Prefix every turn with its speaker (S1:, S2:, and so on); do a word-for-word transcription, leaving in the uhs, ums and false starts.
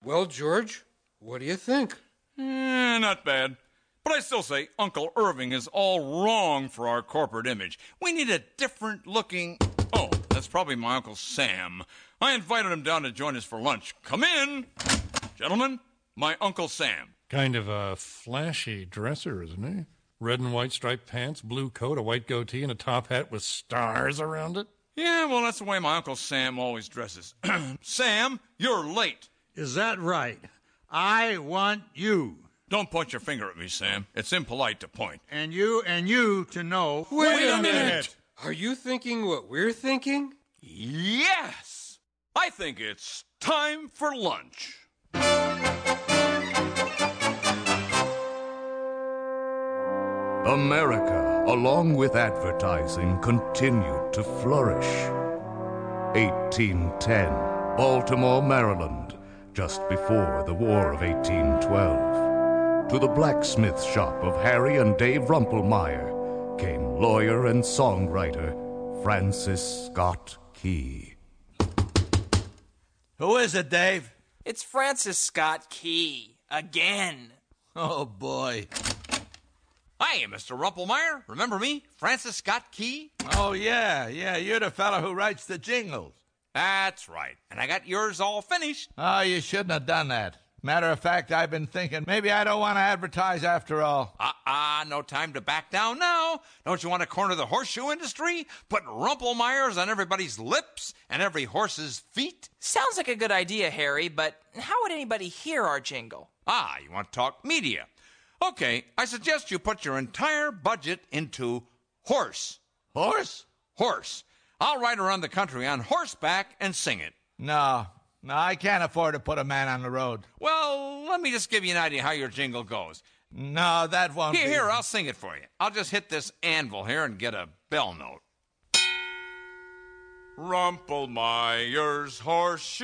S1: Well, George, what do you think?
S2: Eh, not bad. But I still say Uncle Irving is all wrong for our corporate image. We need a different looking... Oh, that's probably my Uncle Sam. I invited him down to join us for lunch. Come in. Gentlemen, my Uncle Sam.
S3: Kind of a flashy dresser, isn't he? Red and white striped pants, blue coat, a white goatee, and a top hat with stars around it.
S2: Yeah, well, that's the way my Uncle Sam always dresses. Sam, you're late.
S4: Is that right? I want you.
S2: Don't point your finger at me, Sam. It's impolite to point.
S4: And you and you to know...
S1: Wait,
S2: Wait
S1: a
S2: a
S1: minute.
S2: minute.
S1: Are you thinking what we're thinking?
S2: Yes! I think it's time for lunch.
S5: America, along with advertising, continued to flourish. eighteen ten, Baltimore, Maryland, just before the War of eighteen twelve. To the blacksmith shop of Harry and Dave Rumpelmeyer came lawyer and songwriter Francis Scott Key.
S6: Who is it, Dave?
S7: It's Francis Scott Key. Again.
S6: Oh, boy.
S2: Hi, Mister Rumpelmeyer. Remember me? Francis Scott Key?
S6: Oh, yeah, yeah, you're the fellow who writes the jingles.
S2: That's right. And I got yours all finished.
S6: Oh, you shouldn't have done that. Matter of fact, I've been thinking maybe I don't want to advertise after all.
S2: Uh-uh, no time to back down now. Don't you want to corner the horseshoe industry? Put Rumpelmeyers on everybody's lips and every horse's feet?
S7: Sounds like a good idea, Harry, but how would anybody hear our jingle?
S2: Ah, you want to talk media. Okay, I suggest you put your entire budget into horse.
S6: Horse?
S2: Horse. I'll ride around the country on horseback and sing it.
S6: No, no, I can't afford to put a man on the road.
S2: Well, let me just give you an idea how your jingle goes.
S6: No, that won't
S2: Here,
S6: be...
S2: here, I'll sing it for you. I'll just hit this anvil here and get a bell note. Rumpelmeyer's horseshoe.